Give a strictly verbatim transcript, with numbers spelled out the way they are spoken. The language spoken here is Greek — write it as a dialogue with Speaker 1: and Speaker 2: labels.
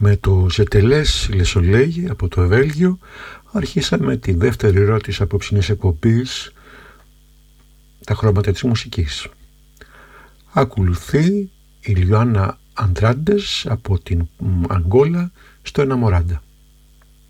Speaker 1: Με το Ζετελές Λεσολέγι από το Βέλγιο αρχίσαμε τη δεύτερη ερώτηση της απόψινής εκπομπής, τα χρώματα της μουσικής. Ακολουθεί η Λιωάννα Αντράντες από την Αγγόλα στο Εναμοράντα.